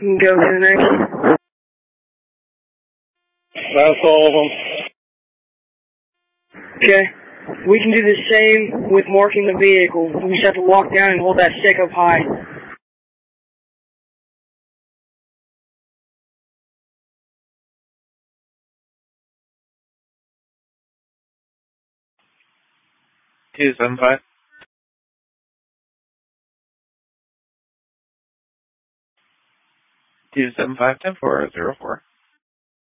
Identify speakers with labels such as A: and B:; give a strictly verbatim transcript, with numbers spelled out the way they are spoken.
A: You can go to the next one.
B: That's all of them.
A: Okay. We can do the same with marking the vehicle. We just have to walk down and hold that stick up high.
C: two seven five. two seven five ten four zero four.